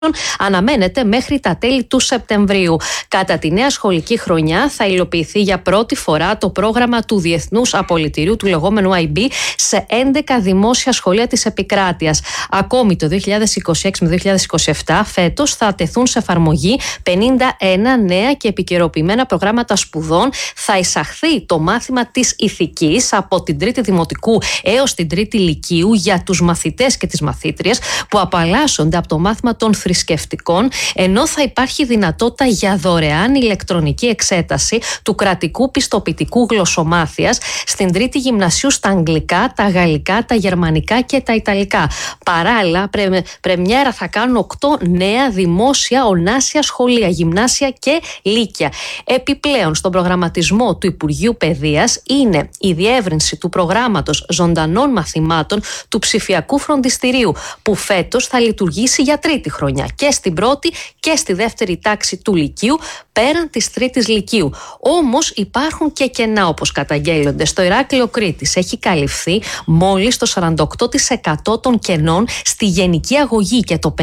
αναμένεται μέχρι τα τέλη του Σεπτεμβρίου. Κατά τη νέα σχολική χρονιά θα υλοποιηθεί για πρώτη φορά το πρόγραμμα του Διεθνούς Απολυτηρίου, του λεγόμενου IB, σε 11 δημόσια σχολεία της επικράτειας. Ακόμη το 2026 με 2027 φέτος θα τεθούν σε εφαρμογή 51 νέα και επικαιροποιημένα προγράμματα σπουδών. Θα εισαχθεί το μάθημα της ηθικής από την 3η Δημοτικού έως την 3η Λυκείου για τους μαθητές και τις μαθήτριες που απαλλάσσονται από το μάθημα των θρησκευτικών, ενώ θα υπάρχει δυνατότητα για δωρεάν ηλεκτρονική εξέταση του κρατικού πιστοποιητικού γλωσσομάθειας στην 3η Γυμνασίου στα αγγλικά, τα γαλλικά, τα γερμανικά και τα ιταλικά. Παράλληλα, πρεμιέρα θα κάνουν 8 νέα δημόσια ονάσια σχολεία, γυμνάσια και λύκεια. Επιπλέον, στον προγραμματισμό του Υπουργείου Παιδείας είναι η διεύρυνση του προγράμματος ζωντανών μαθημάτων του ψηφιακού φροντιστηρίου, που φέτος θα λειτουργήσει για τρίτη χρονιά και στην πρώτη και στη δεύτερη τάξη του Λυκείου, πέραν της τρίτης Λυκείου. Όμως υπάρχουν και κενά, όπως καταγγέλλονται. Στο Ηράκλειο Κρήτης έχει καλυφθεί μόλις το 48% των κενών στη γενική αγωγή και το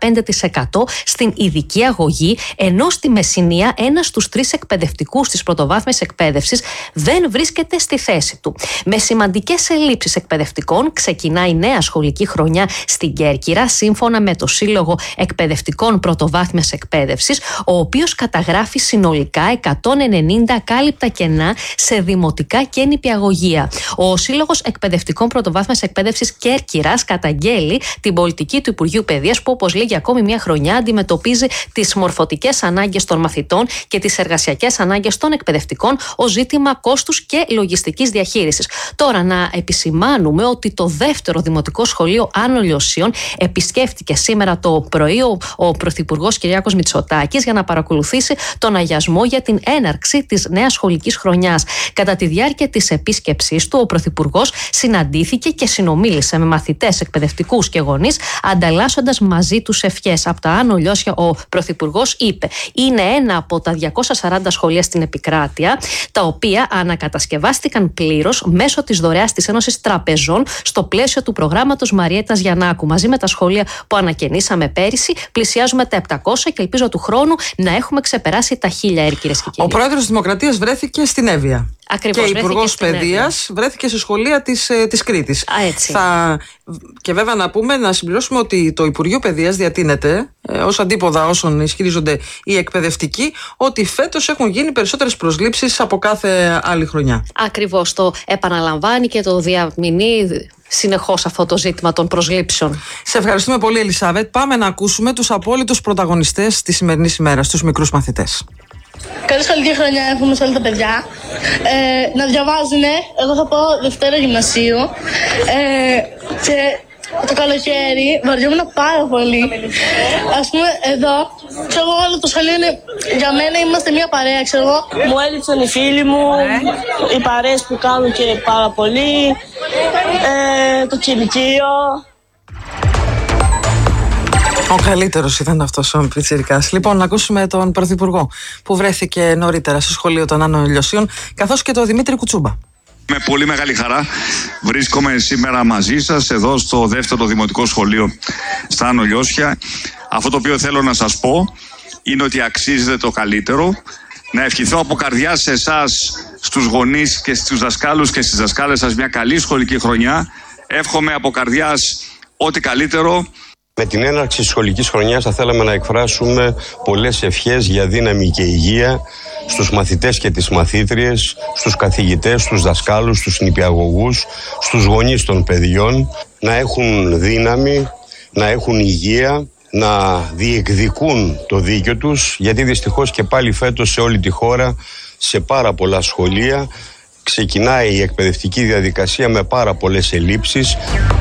55% στην ειδική αγωγή, ενώ στη Μεσσηνία 1 στους 3 εκπαιδευτικούς της πρωτοβάθμιας εκπαίδευσης δεν βρίσκεται στη θέση του. Με σημαντικές ελλείψεις εκπαιδευτικών ξεκινάει η νέα σχολική χρονιά στην Κέρκυρα, σύμφωνα με το Σύλλογο Εκπαιδευτικών Πρωτοβάθμιας Εκπαίδευσης, ο οποίος καταγράφει συνολικά 190 ακάλυπτα κενά σε δημοτικά και νηπιαγωγεία. Ο Σύλλογος Εκπαιδευτικών Πρωτοβάθμιας Εκπαίδευσης Κέρκυρας καταγγέλει την πολιτική του Υπουργείου Παιδείας, που, όπως λέει, για ακόμη μια χρονιά αντιμετωπίζει τις μορφωτικές ανάγκες των μαθητών και τις εργασιακές ανάγκες των εκπαιδευτικών ως ζήτημα κόστους και λογιστικής διαχείρισης. Τώρα, να επισημάνουμε ότι το δεύτερο δημοτικό σχολείο Άνω Λιωσίων επισκέφτηκε σήμερα το πρωί ο Πρωθυπουργός Κυριάκος Μητσοτάκης για να παρακολουθήσει τον αγιασμό για την έναρξη της νέας σχολικής χρονιάς. Κατά τη διάρκεια της επίσκεψής του, ο Πρωθυπουργός συναντήθηκε και συνομίλησε με μαθητές, εκπαιδευτικούς και γονείς, ανταλλάσσοντας μαζί τους ευχές. Από τα Άνω Λιώσια, ο Πρωθυπουργός είπε: είναι ένα από τα 240 σχολεία στην επικράτεια, τα οποία ανακατασκευάστηκαν πλήρως μέσω της δωρεάς της Ένωσης Τραπεζών στο πλαίσιο του προγράμματος Μαριέτας Γιαννάκου. Μαζί με τα σχολεία που ανακαινήσαμε πέρυσι, πλησιάζουμε τα 700 και ελπίζω του χρόνου να έχουμε ξεπεράσει τα 1000, κυρίες και κύριοι. Ο πρόεδρος της Δημοκρατίας βρέθηκε στην Εύβοια. Ακριβώς, και η Υπουργός Παιδείας βρέθηκε σε σχολεία της Κρήτης. Έτσι. Και βέβαια να συμπληρώσουμε ότι το Υπουργείο Παιδείας διατείνεται ως αντίποδα όσων ισχυρίζονται οι εκπαιδευτικοί, ότι φέτος έχουν γίνει περισσότερες προσλήψεις από κάθε άλλη χρονιά. Ακριβώς, το επαναλαμβάνει και το διαμηνεί συνεχώς αυτό το ζήτημα των προσλήψεων. Σε ευχαριστούμε πολύ, Ελισάβετ. Πάμε να ακούσουμε τους απόλυτους πρωταγωνιστές της σημερινής ημέρας, τους μικρούς μαθητές. Καλή σχολική χρονιά εύχομαι σε όλα τα παιδιά. Να διαβάζουνε. Εγώ θα πάω Δευτέρα Γυμνασίου. Και το καλοκαίρι βαριόμουν πάρα πολύ. Ας πούμε, εδώ, ξέρω εγώ, όλο το σχολείο είναι, για μένα είμαστε μια παρέα, ξέρω εγώ. Μου έλειψαν οι φίλοι μου, οι παρέες που κάνουν και πάρα πολύ, το κηλικείο. Ο καλύτερος ήταν αυτός ο πιτσιρικάς. Λοιπόν, να ακούσουμε τον Πρωθυπουργό που βρέθηκε νωρίτερα στο σχολείο των Άνω Λιωσίων, καθώς και τον Δημήτρη Κουτσούμπα. Με πολύ μεγάλη χαρά βρίσκομαι σήμερα μαζί σας εδώ στο δεύτερο δημοτικό σχολείο στα Άνω Λιώσια. Αυτό το οποίο θέλω να σας πω είναι ότι αξίζετε το καλύτερο. Να ευχηθώ από καρδιά σε εσάς, στους γονείς και στους δασκάλους και στις δασκάλες σας, μια καλή σχολική χρονιά. Εύχομαι από καρδιάς ό,τι καλύτερο. Με την έναρξη της σχολικής χρονιάς θα θέλαμε να εκφράσουμε πολλές ευχές για δύναμη και υγεία στους μαθητές και τις μαθήτριες, στους καθηγητές, στους δασκάλους, στους νηπιαγωγούς, στους γονείς των παιδιών, να έχουν δύναμη, να έχουν υγεία, να διεκδικούν το δίκιο τους, γιατί δυστυχώς και πάλι φέτος σε όλη τη χώρα, σε πάρα πολλά σχολεία, ξεκινάει η εκπαιδευτική διαδικασία με πάρα πολλές ελλείψεις.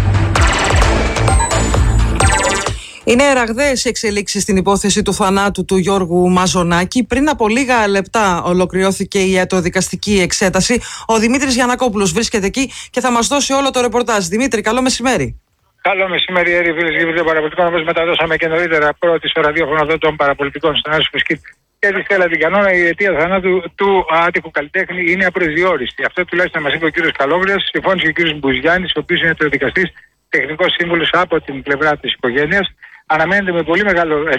Είναι ραγδαίες εξελίξεις στην υπόθεση του θανάτου του Γιώργου Μαζονάκη. Πριν από λίγα λεπτά ολοκληρώθηκε η ιατροδικαστική εξέταση. Ο Δημήτρης Γιαννακόπουλος βρίσκεται εκεί και θα μας δώσει όλο το ρεπορτάζ. Δημήτρη, καλό μεσημέρι. Καλό μεσημέρι, φίλες και φίλοι των παραπολιτικών. Όπως μεταδώσαμε και νωρίτερα πρώτη στο ραδιόφωνο εδώ των παραπολιτικών στον Άσο Φεσκίτ και τη Στέλλα την Κανόνα, η αιτία θανάτου του άτυχου καλλιτέχνη είναι απροσδιόριστη. Αυτό τουλάχιστον μας είπε ο κ. Καλόγριας, συμφώνησε και ο κ. Μπουζιάννης, ο οποίος είναι ιατροδικαστής, τεχνικός σύμβουλος από την πλευρά της οικογένειας. αναμένεται με πολύ μεγάλο